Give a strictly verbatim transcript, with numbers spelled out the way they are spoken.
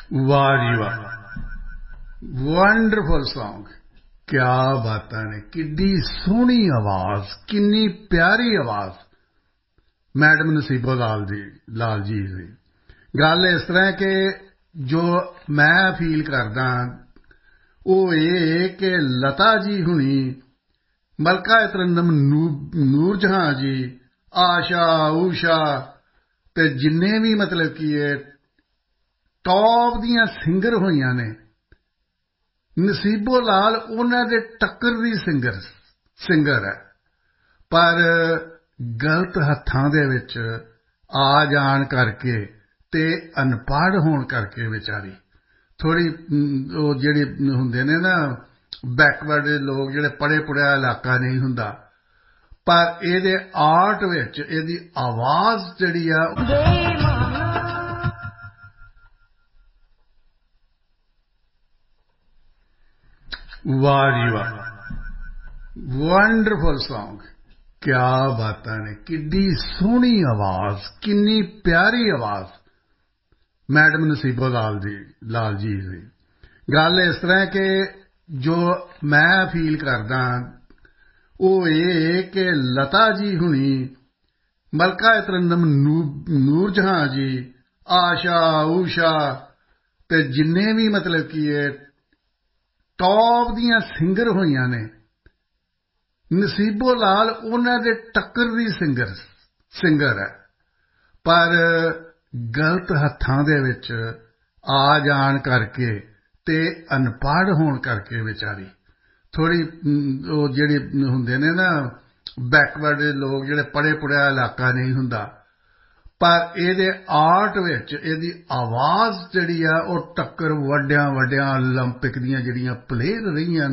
ਵਾਹ ਜੀ ਵਾਹ, ਵੰਡਰਫੁਲ ਸੌਂਗ। ਕਿਆ ਬਾਤਾਂ ਨੇ, ਕਿੰਨੀ ਸੋਹਣੀ ਆਵਾਜ਼, ਕਿੰਨੀ ਪਿਆਰੀ ਆਵਾਜ਼। ਮੈਡਮ ਨਸੀਬੋ ਲਾਲ ਜੀ ਲਾਲ ਜੀ ਦੀ ਗੱਲ ਇਸ ਤਰ੍ਹਾਂ ਹੈ ਕਿ ਜੋ ਮੈਂ ਫੀਲ ਕਰਦਾ ਉਹ ਇਹ ਕਿ ਲਤਾ ਜੀ ਹੁਣੀ, ਮਲਕਾ ਤਰੰਨੁਮ ਨੂਰ ਜਹਾਂ ਜੀ, ਆਸ਼ਾ ਊਸ਼ਾ ਅਤੇ ਜਿੰਨੇ ਵੀ ਮਤਲਬ ਕਿ ਇਹ ਟੌਪ ਦੀਆਂ ਸਿੰਗਰ ਹੋਈਆਂ ਨੇ, ਨਸੀਬੋ ਲਾਲ ਉਨ੍ਹਾਂ ਦੇ ਟੱਕਰ ਦੀ ਸਿੰਗਰ ਸਿੰਗਰ ਹੈ। ਪਰ ਗਲਤ ਹੱਥਾਂ ਦੇ ਵਿੱਚ ਆ ਜਾਣ ਕਰਕੇ ਅਤੇ ਅਨਪੜ੍ਹ ਹੋਣ ਕਰਕੇ ਵਿਚਾਰੀ ਥੋੜ੍ਹੀ ਉਹ ਜਿਹੜੇ ਹੁੰਦੇ ਨੇ ਨਾ ਬੈਕਵਰਡ ਲੋਕ, ਜਿਹੜੇ ਪੜ੍ਹੇ ਪੁੜ੍ਹਿਆ ਇਲਾਕਾ ਨਹੀਂ ਹੁੰਦਾ, ਪਰ ਇਹਦੇ ਆਰਟ ਵਿੱਚ ਇਹਦੀ ਆਵਾਜ਼ ਜਿਹੜੀ ਆ। ਵਾਹ ਜੀ ਵਾਹ, ਵੰਡਰਫੁਲ ਸੌਂਗ। ਕਿਆ ਬਾਤਾਂ ਨੇ, ਕਿੰਨੀ ਸੋਹਣੀ ਆਵਾਜ਼, ਕਿੰਨੀ ਪਿਆਰੀ ਆਵਾਜ਼। ਮੈਡਮ ਨਸੀਬੋ ਲਾਲ ਜੀ ਲਾਲ ਜੀ ਦੀ ਗੱਲ ਇਸ ਤਰ੍ਹਾਂ ਹੈ ਕਿ ਜੋ ਮੈਂ ਫੀਲ ਕਰਦਾ ਉਹ ਇਹ ਕਿ ਲਤਾ ਜੀ ਹੁਣੀ, ਮਲਕਾ ਤਰੰਨੁਮ ਨੂਰ ਜਹਾਂ ਜੀ, ਆਸ਼ਾ ਊਸ਼ਾ ਅਤੇ ਜਿੰਨੇ ਵੀ ਮਤਲਬ ਕਿ ਇਹ ਟੌਪ ਦੀਆਂ ਸਿੰਗਰ ਹੋਈਆਂ ਨੇ, ਨਸੀਬੋ ਲਾਲ ਉਨ੍ਹਾਂ ਦੇ ਟੱਕਰ ਦੀ ਸਿੰਗਰ ਸਿੰਗਰ ਹੈ। ਪਰ ਗਲਤ ਹੱਥਾਂ ਦੇ ਵਿੱਚ ਆ ਜਾਣ ਕਰਕੇ ਅਤੇ ਅਨਪੜ੍ਹ ਹੋਣ ਕਰਕੇ ਵਿਚਾਰੀ ਥੋੜ੍ਹੀ ਉਹ ਜਿਹੜੇ ਹੁੰਦੇ ਨੇ ਨਾ ਬੈਕਵਰਡ ਲੋਕ, ਜਿਹੜੇ ਪੜ੍ਹੇ ਪੁੜ੍ਹਿਆ ਇਲਾਕਾ ਨਹੀਂ ਹੁੰਦਾ, ਪਰ ਇਹਦੇ ਆਰਟ ਵਿੱਚ ਇਹਦੀ ਆਵਾਜ਼ ਜਿਹੜੀ ਆ ਉਹ ਟੱਕਰ ਵੱਡਿਆਂ ਵੱਡਿਆਂ ਓਲੰਪਿਕ ਦੀਆਂ ਜਿਹੜੀਆਂ ਪਲੇਅਰ ਰਹੀਆਂ